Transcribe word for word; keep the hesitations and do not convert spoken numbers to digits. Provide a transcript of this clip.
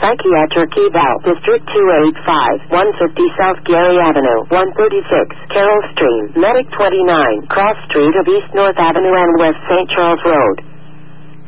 Psychiatric Eval, District two eighty-five, one fifty South Gary Avenue, one thirty-six, Carroll Stream, Medic twenty-nine, Cross Street of East North Avenue and West Saint Charles Road.